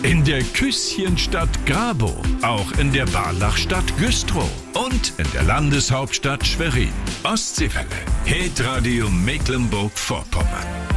in der Küsschenstadt Grabow, auch in der Barlachstadt Güstrow und in der Landeshauptstadt Schwerin. Ostseewelle, Hitradio Mecklenburg-Vorpommern.